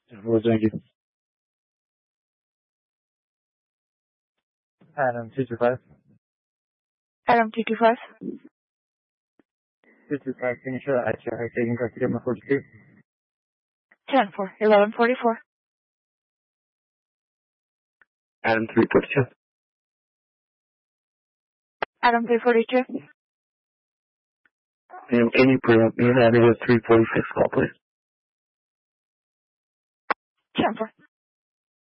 Well, thank you. Adam 225. Adam 225. 225, finish at your high taking car to get my 42. 10-4, 1144. Adam 342. Adam 342. Ma'am, can you prevent me having a 346 call, please? 10-4.